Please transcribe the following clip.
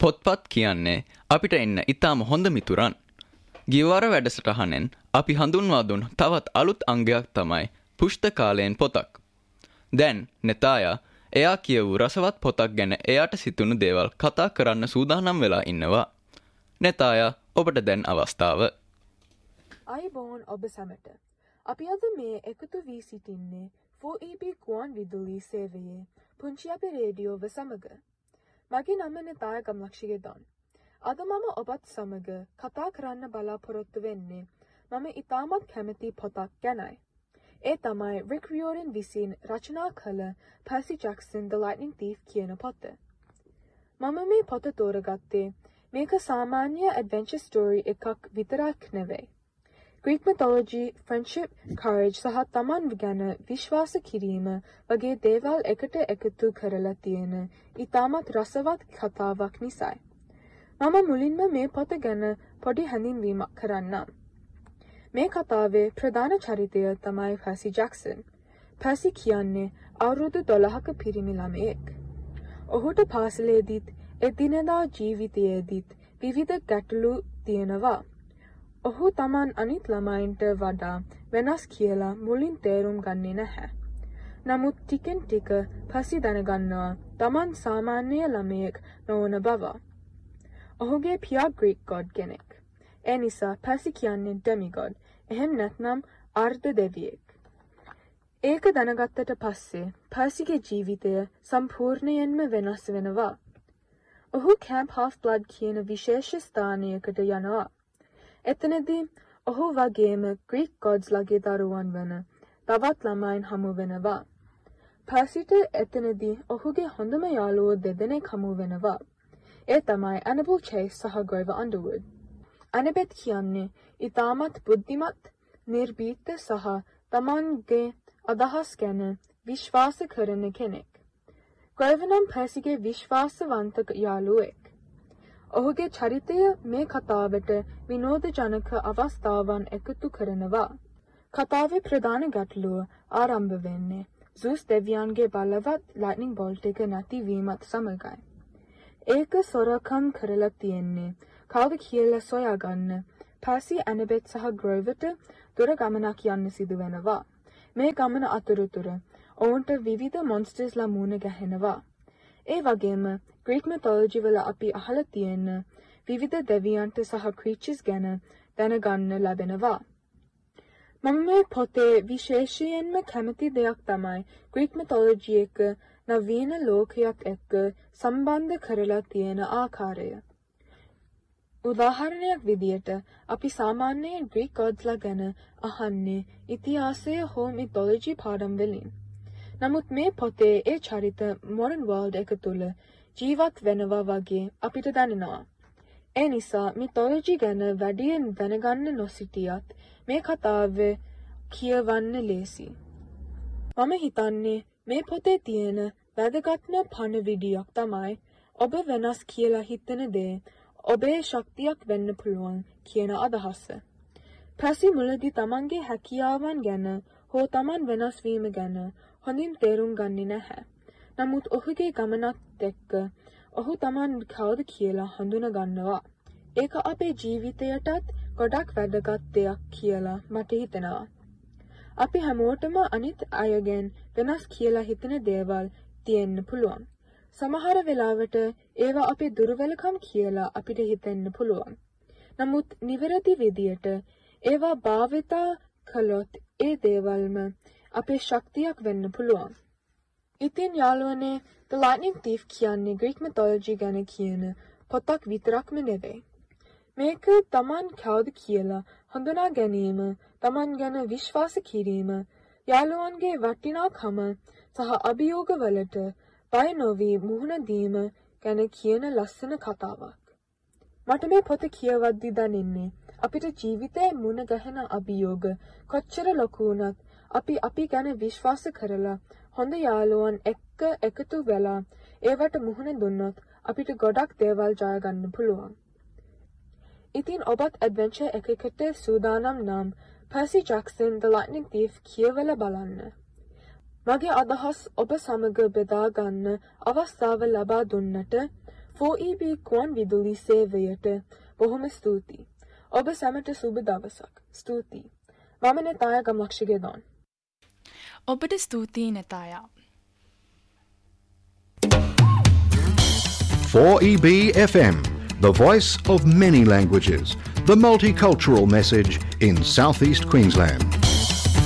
පොත්පත් කියන්නේ අපිට එන්න ඉතාම හොඳ මිතුරන්. ගියවර වැඩසටහනෙන් අපි හඳුන්වා දුන් තවත් අලුත් අංගයක් තමයි පුස්තකාලයෙන් පොතක්. දැන් නෙතායා එයා කියවූ රසවත් පොතක් ගැන එයාට සිතුණු දේවල් කතා කරන්න සූදානම් වෙලා ඉන්නවා. නෙතායා ඔබට දැන් අවස්ථාව. අයිබෝන් ඔබ සැමට. අපි අද මේ එකතු වී සිටින්නේ 4EB ගුවන් විදුලි සේවයේ පුංචි අපේ රේඩියෝව සමග. මගේ නම නෙතායා ගම්ලක්ෂිගේ දොන්. අද මම ඔබත් සමග කතා කරන්න බලාපොරොත්තු වෙන්නේ මම ඉතාමත් කැමති පොතක් ගැනයි. ඒ තමයි රික් රියෝඩන් විසින් රචනා කළ Percy Jackson The Lightning Thief කියන පොත. මම මේ පොත තෝරගත්තේ මේක සාමාන්‍ය ඇඩ්වෙන්චර් ස්ටෝරි එකක් විතරක් නෙවෙයි. Greek mythology, friendship, courage සහ තමන් ගැන විශ්වාස කිරීම වගේ දේවල් එකට එකතු කරලා තියෙන ඉතාමත් රසවත් කතාවක් නිසායි. මම මුලින්ම මේ පොත ගැන පොඩි හැඳින්වීමක් කරන්නම්. මේ කතාවේ ප්‍රධාන චරිතය තමයි පර්සි ජැක්සන්. පර්සි කියන්නේ අවුරුදු 12ක පිරිමි ළමයෙක්. ඔහුට පාසලේදීත් එදිනෙදා ජීවිතයේදීත් විවිධ ගැටලු තියෙනවා. ඔහු තමන් අනිත් ළමයින්ට වඩා වෙනස් කියලා මුලින් තේරුම් ගන්නේ නැහැ. නමුත් ටිකෙන් ටික පර්සි දැනගන්නවා තමන් සාමාන්‍ය ළමයෙක් නොවන බව. ඔහුගේ පියා ග්‍රීක් ගොඩ් කෙනෙක්. ඒ නිසා පර්සි කියන්නේ ඩෙමිගොඩ්, එහෙම නැත්නම් අර්ධ දෙවියෙක්. ඒක දැනගත්තට පස්සේ පර්සිගේ ජීවිතය සම්පූර්ණයෙන්ම වෙනස් වෙනවා. ඔහු කැම්ප් හාෆ් බ්ලඩ් කියන විශේෂ ස්ථානයකට යනවා. එතනදී ඔහු වගේම ග්‍රීක් ගොඩ්ස්ලගේ දරුවන් වන තවත් ළමයින් හමු වෙනවා. පර්සිට එතනදී ඔහුගේ හොඳම යාළුවෝ දෙදෙනෙක් හමු වෙනවා. ඒ තමයි ඇනබල් චේස් සහ ග්‍රේවර් අන්ඩර්වුඩ්. ඇනබෙත් කියන්නේ ඉතාමත් බුද්ධිමත්, නිර්භීත සහ තමන්ගේ අදහස් ගැන විශ්වාස කරන කෙනෙක්. ග්‍රේවර් නම් පර්සිගේ විශ්වාසවන්ත යාළුවෙක්. ඔහුගේ චරිතය මේ කතාවට විනෝදජනක අවස්ථාවන් එකතු කරනවා. කතාවේ ප්‍රධාන ගැටලුව ආරම්භ වෙන්නේ සූස් දෙවියන්ගේ බලවත් ලයිට්නින් බෝල්ට් එක නැතිවීමත් සමගයි. ඒක සොරකම් කරලා තියෙන්නේ කවුද කියලා සොයාගන්න පර්සි, ඇනබෙත් සහ ග්‍රේවර්ට දුර ගමනක් යන්න සිදු වෙනවා. මේ ගමන අතරතුර ඔවුන්ට විවිධ මොන්ස්ටර්ස්ලා මුණ ගැහෙනවා. ඒ වගේම ග්‍රීක් mythology වල අපි අහලා තියෙන විවිධ දෙවියන්ට සහ ක්‍රීචර්ස් ගැන දැනගන්න ලැබෙනවා. මම මේ පොතේ විශේෂයෙන්ම කැමති දෙයක් තමයි ග්‍රීක් mythology එක නවීන ලෝකයක් එක්ක සම්බන්ධ කරලා තියෙන ආකාරය. උදාහරණයක් විදියට අපි සාමාන්‍යයෙන් ග්‍රීක් ගොඩ්ස්ලා ගැන අහන්නේ ඉතිහාසය හෝ mythology පාඩම් වලින්. නමුත් මේ පොතේ ඒ චරිත මොඩර්න් වර්ල්ඩ් එක තුළ ජීවත් වෙනවා වගේ අපිට දැනෙනවා. ඒ නිසා mythology ගැන වැඩියෙන් දැනගන්න නොසිටියත් මේ කතාව කියවන්න ලේසි. මම හිතන්නේ මේ පොතේ තියෙන වැදගත්ම පණිවිඩයක් තමයි ඔබ වෙනස් කියලා හිතන දේ ඔබේ ශක්තියක් වෙන්න පුළුවන් කියන අදහස. පර්සි මුලදී තමන්ගේ හැකියාවන් ගැන හෝ තමන් වෙනස් වීම ගැන හොඳින් තේරුම් ගන්නේ නැහැ. නමුත් ඔහුගේ ගමනත් එක්ක ඔහු තමන් කවුද කියලා හඳුන ගන්නවා. ඒක අපේ ජීවිතයටත් ගොඩක් වැදගත් දෙයක් කියලා මට හිතෙනවා. අපි හැමෝටම අනිත් අයගෙන් වෙනස් කියලා හිතන දේවල් තියෙන්න පුළුවන්. සමහර වෙලාවට ඒවා අපේ දුර්වලකම් කියලා අපිට හිතෙන්න පුළුවන්. නමුත් නිවැරදි විදියට ඒවා භාවිතා කළොත් ඒ දේවල්ම අපේ ශක්තියක් වෙන්න පුළුවන්. ඉතින් යාළුවනේ, The Lightning Thief කියන්නේ Greek mythology ගැන කියන පොතක් විතරක්ම නෙවෙයි. මේක තමන් කවුද කියලා හඳුනා ගැනීම, තමන් ගැන විශ්වාස කිරීම, යාළුවන්ගේ වටිනාකම සහ අභියෝගවලට බය නොවී මුහුණ දීම ගැන කියන ලස්සන කතාවක්. මට මේ පොත කියවද්දි දැනෙන්නේ අපිට ජීවිතේ මුණ ගැහෙන අභියෝග කොච්චර ලොකු වුණත් අපි ගැන විශ්වාස කරලා හොඳ යාළුවන් එක්ක එකතු වෙලා ඒවට මුහුණ දුන්නොත් අපිට ගොඩක් දේවල් ජය ගන්න පුළුවන්. ඉතින් ඔබත් ඇඩ්වෙන්චර් එකකට සූදානම් නම් Percy Jackson The Lightning Thief කියවලා බලන්න. මගේ අදහස් ඔබ සමග බෙදා ගන්න අවස්ථාව ලබා දුන්නට 4EB ගුවන් විදුලි සේවයට බොහොම ස්තුතියි. ඔබ සැමට සුබ දවසක්. ස්තුතියි. මම නෙතාය ගම්ලක්ෂිගේ දොන්. ඔබට ස්තුතියි නෙතායා. 4EB FM, the voice of many languages, the multicultural message in Southeast Queensland.